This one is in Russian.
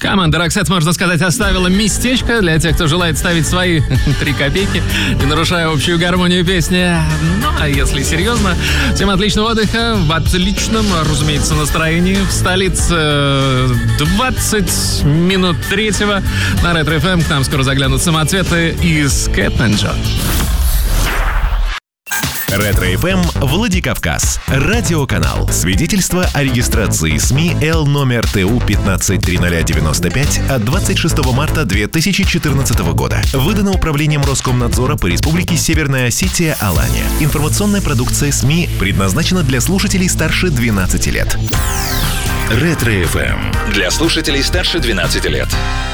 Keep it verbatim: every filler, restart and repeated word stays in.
Команда Roxette, можно сказать, оставила местечко для тех, кто желает ставить свои три копейки, не нарушая общую гармонию песни. Ну, а если серьезно, всем отличного отдыха, в отличном, разумеется, настроении. В столице двадцать минут третьего на Ретро эф эм. К нам скоро заглянут самоцветы из Кэтменджо. Ретро эф эм Владикавказ. Радиоканал. Свидетельство о регистрации СМИ Л номер Т У пятнадцать триста девяносто пять от двадцать шестого марта две тысячи четырнадцатого года. Выдано Управлением Роскомнадзора по Республике Северная Осетия Алания. Информационная продукция СМИ предназначена для слушателей старше двенадцати лет. Ретро эф эм. Для слушателей старше двенадцати лет.